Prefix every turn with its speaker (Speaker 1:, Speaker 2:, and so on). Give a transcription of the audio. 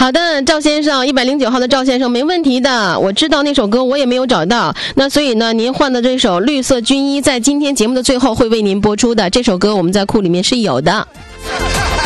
Speaker 1: 好的，赵先生，109号的赵先生，没问题的。我知道那首歌，我也没有找到。那所以呢，您换的这首《绿色军衣》在今天节目的最后会为您播出的。这首歌我们在库里面是有的。